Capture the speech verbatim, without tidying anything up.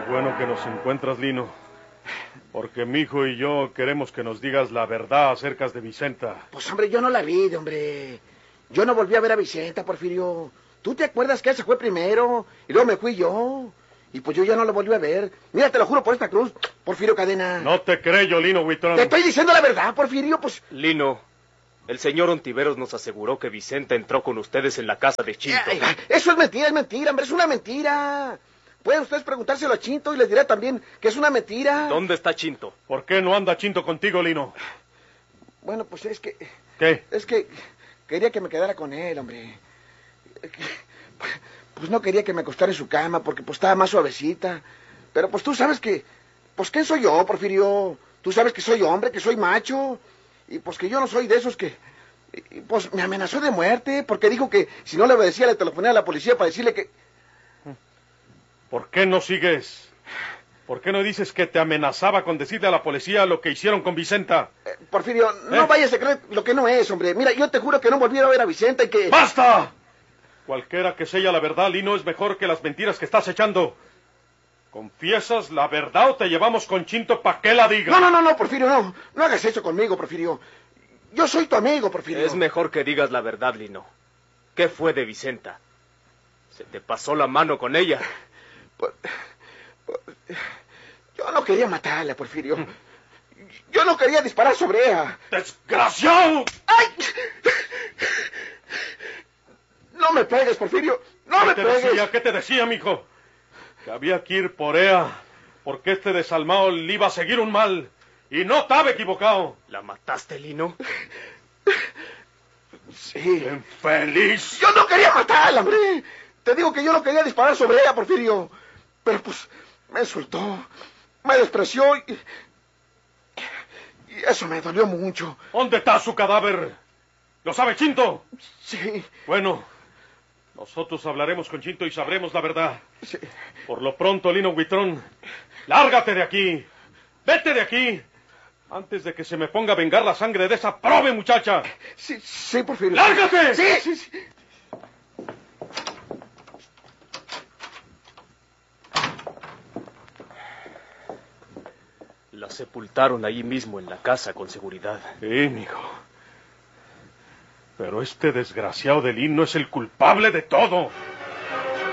bueno que nos encuentras, Lino. Porque mi hijo y yo queremos que nos digas la verdad acerca de Vicenta. Pues, hombre, yo no la vi, hombre. Yo no volví a ver a Vicenta, Porfirio. ¿Tú te acuerdas que él se fue primero? Y luego me fui yo. Y pues yo ya no lo volví a ver. Mira, te lo juro por esta cruz, Porfirio Cadena. No te creo, Lino Huitrón. Te estoy diciendo la verdad, Porfirio, pues... Lino, el señor Ontiveros nos aseguró que Vicenta entró con ustedes en la casa de Chinto. Ay, ay, eso es mentira, es mentira, hombre, es una mentira. Pueden ustedes preguntárselo a Chinto y les diré también que es una mentira. ¿Dónde está Chinto? ¿Por qué no anda Chinto contigo, Lino? Bueno, pues es que... ¿Qué? Es que quería que me quedara con él, hombre. Pues no quería que me acostara en su cama porque pues estaba más suavecita. Pero pues tú sabes que... Pues ¿quién soy yo, Porfirio? Tú sabes que soy hombre, que soy macho. Y pues que yo no soy de esos que... y, pues me amenazó de muerte porque dijo que si no le obedecía le telefoné a la policía para decirle que... ¿Por qué no sigues? ¿Por qué no dices que te amenazaba con decirle a la policía lo que hicieron con Vicenta? Eh, Porfirio, no ¿Eh? vayas a creer lo que no es, hombre. Mira, yo te juro que no volví a ver a Vicenta y que... ¡Basta! Cualquiera que sea la verdad, Lino, es mejor que las mentiras que estás echando. ¿Confiesas la verdad o te llevamos con Chinto para que la diga? No, no, no, no, Porfirio, no. No hagas eso conmigo, Porfirio. Yo soy tu amigo, Porfirio. Es mejor que digas la verdad, Lino. ¿Qué fue de Vicenta? ¿Se te pasó la mano con ella? Pues, pues, yo no quería matarla, Porfirio. Yo no quería disparar sobre ella. ¡Desgraciado! ¡Ay! No me pegues, Porfirio. No me ¿Qué te pegues. decía? ¿Qué te decía, mijo? Que había que ir por ella, porque este desalmado le iba a seguir un mal. Y no estaba equivocado. ¿La mataste, Lino? Sí. ¡Infeliz! Yo no quería matarla, hombre. Te digo que yo no quería disparar sobre ella, Porfirio. Pero pues me insultó, me despreció y... y eso me dolió mucho. ¿Dónde está su cadáver? ¿Lo sabe Chinto? Sí. Bueno, nosotros hablaremos con Chinto y sabremos la verdad. Sí. Por lo pronto, Lino Huitrón, lárgate de aquí. Vete de aquí. Antes de que se me ponga a vengar la sangre de esa prove muchacha. Sí, sí, Porfirio. ¡Lárgate! Sí, sí, sí. La sepultaron allí mismo en la casa con seguridad. Sí, mijo. Pero este desgraciado de Lino es el culpable de todo.